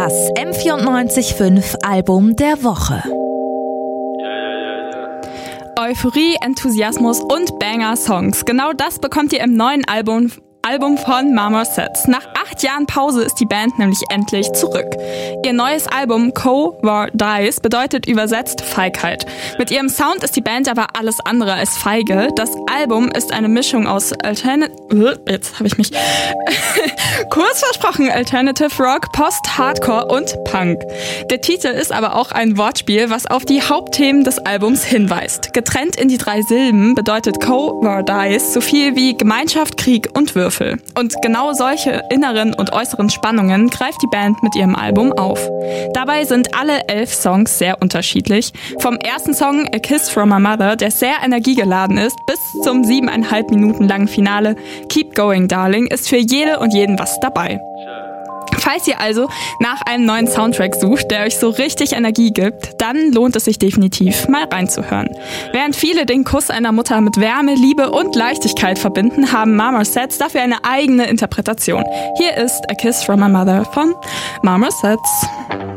Das M94.5 Album der Woche. Euphorie, Enthusiasmus und Banger-Songs. Genau das bekommt ihr im neuen Album von Marmosets. Nach 8 Jahren Pause ist die Band nämlich endlich zurück. Ihr neues Album Cowardice bedeutet übersetzt Feigheit. Mit ihrem Sound ist die Band aber alles andere als feige. Das Album ist eine Mischung aus Alternative Rock, Post-Hardcore und Punk. Der Titel ist aber auch ein Wortspiel, was auf die Hauptthemen des Albums hinweist. Getrennt in die 3 Silben bedeutet Cowardice so viel wie Gemeinschaft, Krieg und Würfel. Und genau solche inneren und äußeren Spannungen greift die Band mit ihrem Album auf. Dabei sind alle 11 Songs sehr unterschiedlich. Vom ersten Song A Kiss from My Mother, der sehr energiegeladen ist, bis zum 7,5 Minuten langen Finale Keep Going Darling ist für jede und jeden was dabei. Falls ihr also nach einem neuen Soundtrack sucht, der euch so richtig Energie gibt, dann lohnt es sich definitiv, mal reinzuhören. Während viele den Kuss einer Mutter mit Wärme, Liebe und Leichtigkeit verbinden, haben Marmosets dafür eine eigene Interpretation. Hier ist A Kiss from My Mother von Marmosets.